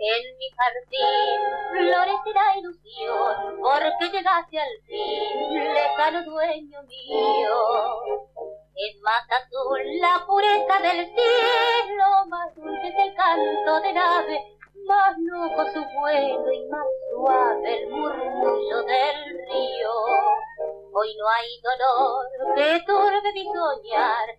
En mi jardín florecerá ilusión, porque llegaste al fin, lejano dueño mío. Es más azul la pureza del cielo, más dulce es el canto del ave, más loco su vuelo y más suave el murmullo del río. Hoy no hay dolor que turbe mi soñar,